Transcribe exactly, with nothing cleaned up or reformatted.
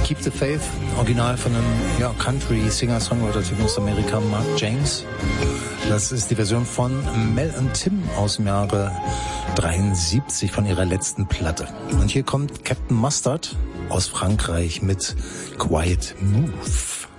Keep the Faith, Original von einem ja, Country-Singer-Songwriter-Typen aus Amerika, Mark James. Das ist die Version von Mel und Tim aus dem Jahre dreiundsiebzig von ihrer letzten Platte. Und hier kommt Captain Mustard aus Frankreich mit Quiet Move.